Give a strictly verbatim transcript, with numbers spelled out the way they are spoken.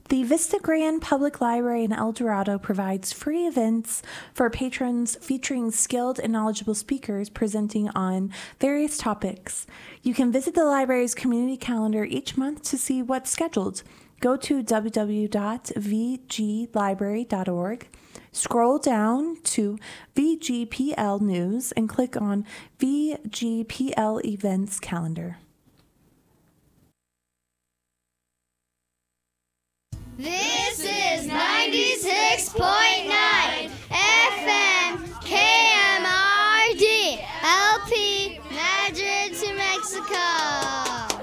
The Vista Grand Public Library in El Dorado provides free events for patrons featuring skilled and knowledgeable speakers presenting on various topics. You can visit the library's community calendar each month to see what's scheduled. Go to w w w dot v g library dot org, scroll down to V G P L News, and click on V G P L Events Calendar. This